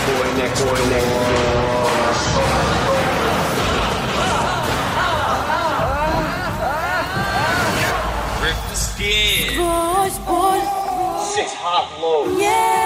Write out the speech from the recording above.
Boy next door. Rip the skin. Сквозь боль, Six hot lows. yeah.